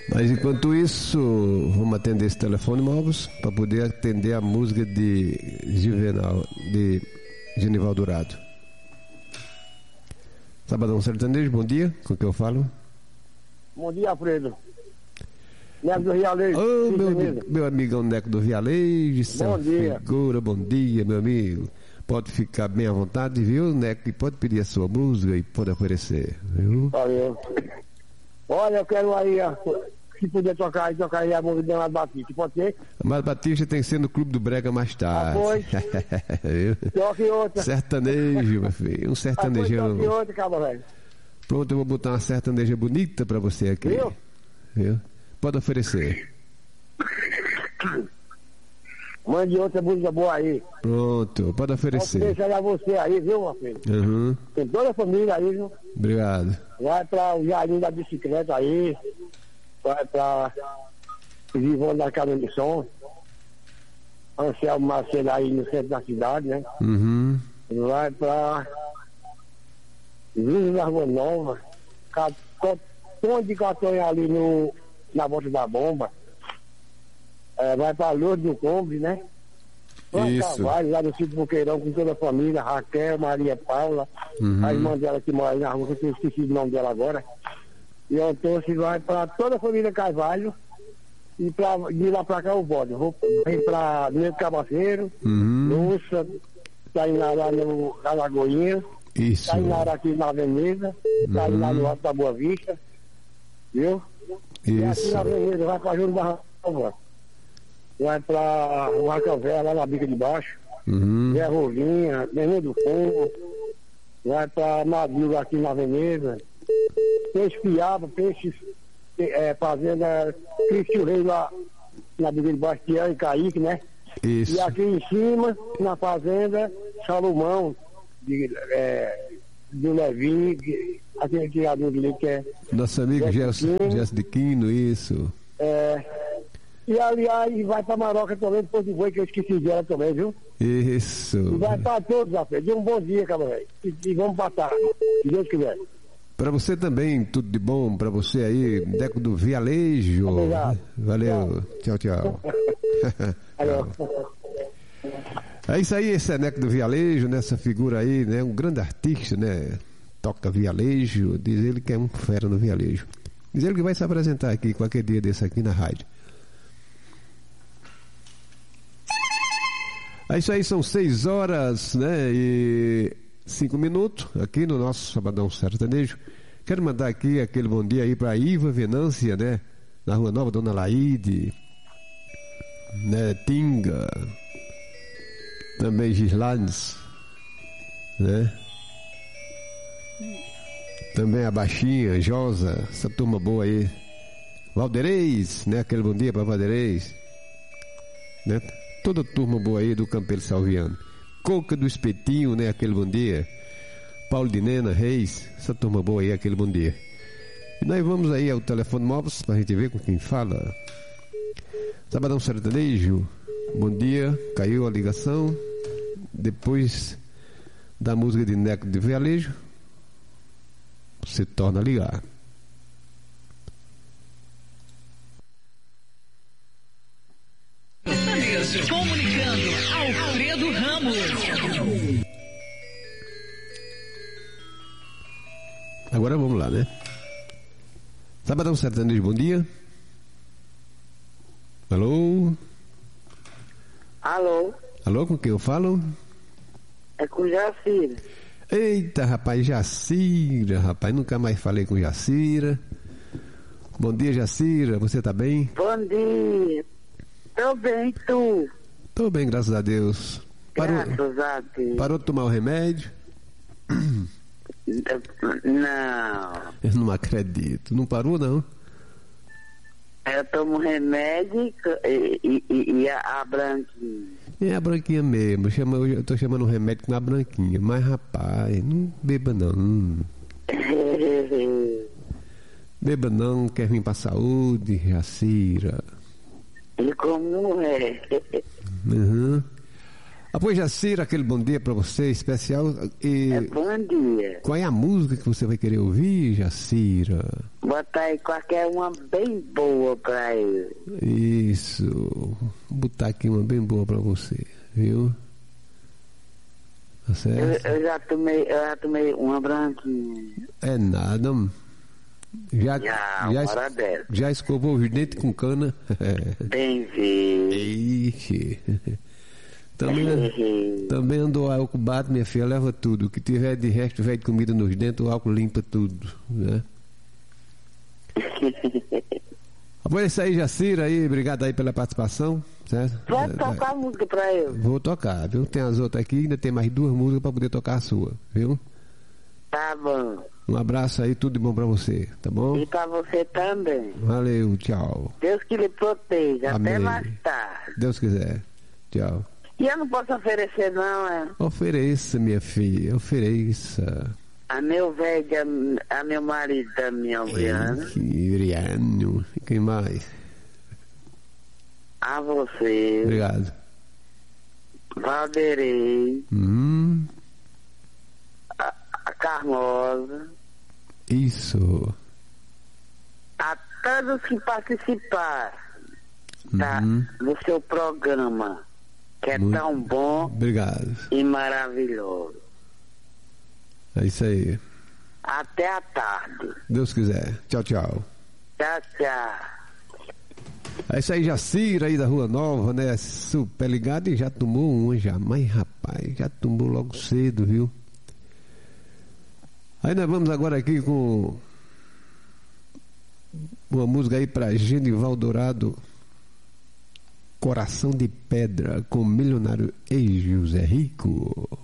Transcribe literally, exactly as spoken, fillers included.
Mas enquanto isso, vamos atender esse telefone, Malvos, para poder atender a música de Juvenal, de Genival Dourado. Sabadão Sertanejo, bom dia, com que eu falo? Bom dia, Alfredo. Neco do Vialejo. Ô, oh, meu, meu amigão Neco do Vialejo, bom dia. Figura, bom dia, meu amigo. Pode ficar bem à vontade, viu, Neco? E pode pedir a sua música e pode oferecer, viu? Valeu. Olha, eu quero aí, se puder tocar aí, tocar aí a música de Amado Batista, pode ser? Amado Batista tem que ser no Clube do Brega mais tarde. Ah, pois. Toque outra. Sertanejo, meu filho, um sertanejão. Ah, toque outra, cabra, velho. Pronto, eu vou botar uma sertaneja bonita pra você aqui. Viu? Viu? Pode oferecer. Mande outra música boa aí. Pronto, pode oferecer. Posso deixar você aí, viu, meu filho? Uhum. Tem toda a família aí, viu? Obrigado. Vai pra o Jardim da Bicicleta aí. Vai pra Vivão da Casa de Som. Anselmo Macedo aí no centro da cidade, né? Uhum. Vai pra Luiz da Rua Nova. Tom de Catonha ali no, na volta da bomba. É, vai pra Lourdes do Combre, né? Vai Carvalho, lá no sítio Boqueirão, com toda a família, Raquel, Maria Paula, uhum. a irmã dela que mora aí na rua, que eu esqueci o nome dela agora. E então se vai pra toda a família Carvalho e pra, de lá pra cá o bode. Vou vem pra Neto Cabaceiro, uhum. Lúcia, tá indo lá no, na Lagoinha, Isso. tá indo aqui na Avenida, uhum. Tá indo lá no Alto da Boa Vista, viu? Isso. E aqui na Avenida, vai pra Júlio da Rua. Vai pra o Racavé, lá na Bica de Baixo, uhum. Zé Rovinha, Nenê do Fogo, vai pra Madil aqui na Avenida, Peixe Piaba, Peixe é, Fazenda Cristo Rei lá na Bica de Baixo, Tião e Kaique, né? Isso. E aqui em cima, na Fazenda Salomão, de, é, do Levi, aquele criador dele que é. Nosso amigo Gerson de Quino, isso. É. E aliás, vai pra Maroca também, depois de boi, que eu esqueci dela também, viu? Isso. E vai pra todos, Alfredo. Um bom dia, cabra velho. E, e vamos passar, se Deus quiser. Pra você também, tudo de bom. Pra você aí, Neco do Vialejo. Obrigado. Valeu. Tchau, tchau. tchau. É isso aí, esse é Neco do Vialejo, nessa figura aí, né? Um grande artista, né? Toca vialejo. Diz ele que é um fera no vialejo. Diz ele que vai se apresentar aqui qualquer dia desse aqui na rádio. É isso aí, são seis horas, né, e cinco minutos aqui no nosso Sabadão Sertanejo. Quero mandar aqui aquele bom dia aí para Iva Venância, né, na Rua Nova, Dona Laide, né, Tinga, também Gislanes, né, também a Baixinha, Josa, essa turma boa aí, Valderez, né, aquele bom dia para Valderez, né, toda a turma boa aí do Campeiro Salviano. Coca do Espetinho, né? Aquele bom dia. Paulo de Nena, Reis, essa turma boa aí, aquele bom dia. E nós vamos aí ao telefone móvel pra gente ver com quem fala. Sabadão Sertanejo, bom dia. Caiu a ligação. Depois da música de Neco de Vialejo, você torna a ligar. Comunicando, Alfredo Ramos. Agora vamos lá, né? Sabadão Sertanejo, bom dia. Alô? Alô? Alô, com quem eu falo? É com Jacira. Eita, rapaz, Jacira, rapaz, nunca mais falei com Jacira. Bom dia, Jacira, você tá bem? Bom dia. Tô bem, tu? Tô bem, graças a Deus. Parou, graças a Deus. Parou de tomar o remédio? Não. Eu não acredito. Não parou, não? Eu tomo remédio e, e, e, e a, a branquinha. É a branquinha mesmo. Chama, eu tô chamando o remédio com a branquinha. Mas, rapaz, não beba não. Beba não, quer vir pra saúde, Jacira. E como é? Uhum. Pois, Jacira, aquele bom dia para você, especial. E É bom dia. qual é a música que você vai querer ouvir, Jacira? Bota aí qualquer uma bem boa pra ele. Isso. Vou botar aqui uma bem boa para você, viu? Tá Eu, certo? eu já tomei, eu já tomei uma branquinha. É nada. Já, Já, já, uma hora dessa. já escovou os dentes com cana? Bem ver. Ixi. Também, também andou álcool bate, minha filha, leva tudo. O que tiver de resto, tiver de comida nos dentes, o álcool limpa tudo, né? Após isso aí, Jacira, aí, obrigado aí pela participação, certo? Vai tocar a música pra eu. Vou tocar, viu? Tem as outras aqui, ainda tem mais duas músicas para poder tocar a sua, viu? Tá bom. Um abraço aí, tudo de bom pra você, tá bom? E pra você também. Valeu, tchau. Deus que lhe proteja. Até Amém. mais tarde. Deus quiser. Tchau. E eu não posso oferecer, não, é? Ofereça, minha filha, ofereça. A meu velho, a, a meu marido também, Adriano. Iriano. E quem mais? A você. Obrigado. Valderei. Hum, A, a Carmosa. isso. A todos que participaram tá, Uhum. do seu programa, que é Muito tão bom Obrigado. e maravilhoso. É isso aí. Até a tarde. Deus quiser. Tchau, tchau. Tchau, tchau. É isso aí, Jacira aí da Rua Nova, né? Super ligado e já tomou um já. Mas, rapaz, já tomou logo cedo, viu? Aí nós vamos agora aqui com uma música aí pra Genival Dourado. Coração de Pedra, com Milionário e José Rico.